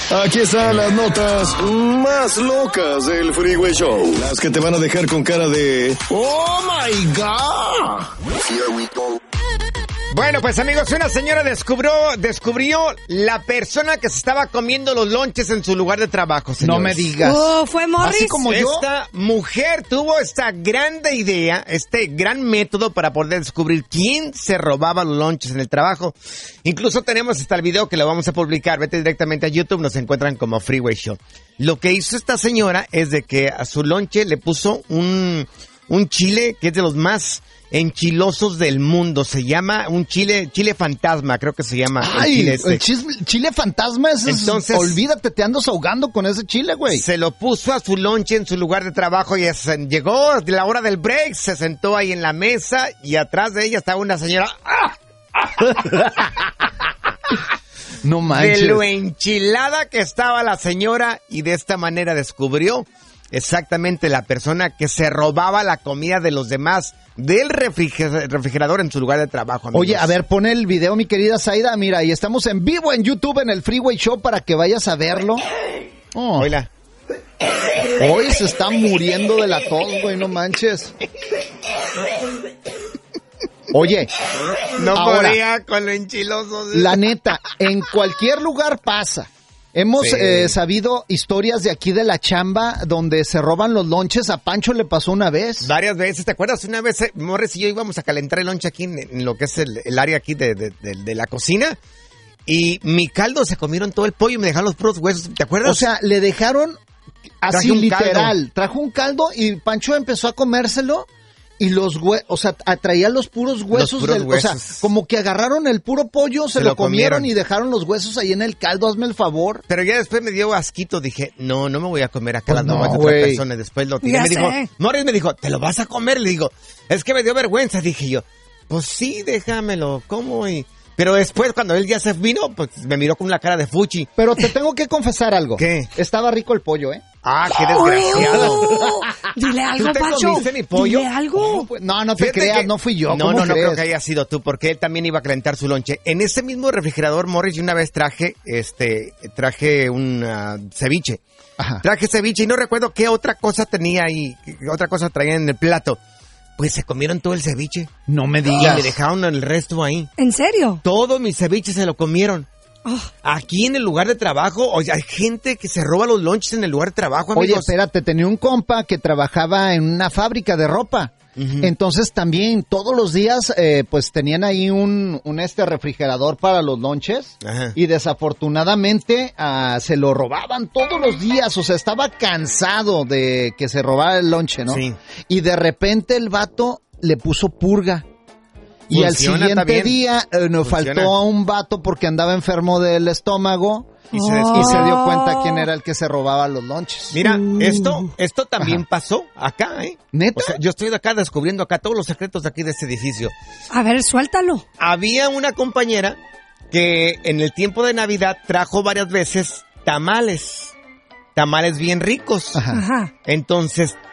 Aquí están las notas más locas del Freeway Show. Las que te van a dejar con cara de ¡Oh, my God! Here we go. Bueno, pues amigos, una señora descubrió la persona que se estaba comiendo los lonches en su lugar de trabajo, señores. No me digas. ¿Fue Morris? Así como yo. Esta mujer tuvo esta grande idea, este gran método para poder descubrir quién se robaba los lonches en el trabajo. Incluso tenemos hasta el video que lo vamos a publicar. Vete directamente a YouTube, nos encuentran como Freeway Show. Lo que hizo esta señora es de que a su lonche le puso un chile que es de los más enchilosos del mundo. Se llama un chile fantasma, creo que se llama. Ay, el chile el chile fantasma, entonces, olvídate, te andas ahogando con ese chile, güey. Se lo puso a su lonche en su lugar de trabajo y llegó la hora del break, se sentó ahí en la mesa y atrás de ella estaba una señora. No manches. De lo enchilada que estaba la señora, y de esta manera descubrió exactamente la persona que se robaba la comida de los demás del refrigerador en su lugar de trabajo, amigos. Oye, a ver, pon el video, mi querida Zaida. Mira, y estamos en vivo en YouTube en el Freeway Show para que vayas a verlo. Oh. Oíla. Hoy se está muriendo de la tos, güey, no manches. Oye, No ahora, podía con lo enchiloso. la neta, en cualquier lugar pasa. Hemos sabido historias de aquí de la chamba donde se roban los lonches. A Pancho le pasó una vez. Varias veces, ¿te acuerdas? Una vez Morris y yo íbamos a calentar el lonche aquí en lo que es el área aquí de la cocina, y mi caldo se comieron todo el pollo y me dejaron los puros huesos, ¿te acuerdas? O sea, le dejaron así Traje un literal. caldo. Trajo un caldo y Pancho empezó a comérselo. Y los huesos, o sea, traía los puros huesos. O sea, como que agarraron el puro pollo, se lo comieron y dejaron los huesos ahí en el caldo, hazme el favor. Pero ya después me dio asquito, dije, no me voy a comer acá Pues las no, mamás de otra güey. persona. Después lo tiré. Morris me dijo, ¿te lo vas a comer? Le digo, es que me dio vergüenza, dije yo. Pues sí, déjamelo, ¿cómo? Pero después, cuando él ya se vino, pues me miró con una cara de fuchi. Pero te tengo que confesar algo. ¿Qué? Estaba rico el pollo, ¿eh? Ah, qué desgraciado. Dile algo, ¿Tú te Pancho. comiste mi pollo? Dile algo. No te Fíjate creas, que- no fui yo. No, ¿cómo no crees? creo que haya sido tú, porque él también iba a calentar su lonche. En ese mismo refrigerador, Morris, yo una vez traje un ceviche. Ajá. Traje ceviche y no recuerdo qué otra cosa tenía ahí, qué otra cosa traía en el plato. Pues se comieron todo el ceviche. No me Y digas. me dejaron el resto ahí. ¿En serio? Todo mi ceviche se lo comieron. Oh. Aquí en el lugar de trabajo, oye, hay gente que se roba los lonches en el lugar de trabajo, amigos. Oye, espérate, tenía un compa que trabajaba en una fábrica de ropa. Entonces también todos los días pues tenían ahí un refrigerador para los lonches. Ajá. Y desafortunadamente se lo robaban todos los días. O sea, estaba cansado de que se robara el lonche, ¿no? Sí. Y de repente el vato le puso purga. Y al Funciona siguiente también. día nos Funciona. faltó a un vato porque andaba enfermo del estómago. Y Y se dio cuenta quién era el que se robaba los lonches. Mira, esto también pasó acá, ¿eh? ¿Neta? O sea, yo estoy acá descubriendo acá todos los secretos de aquí de este edificio. A ver, suéltalo. Había una compañera que en el tiempo de Navidad trajo varias veces tamales bien ricos. Ajá. Ajá. Entonces